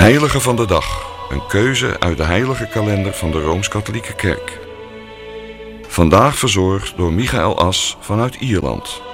Heilige van de dag, een keuze uit de heilige kalender van de Rooms-Katholieke Kerk. Vandaag verzorgd door Michael As vanuit Ierland.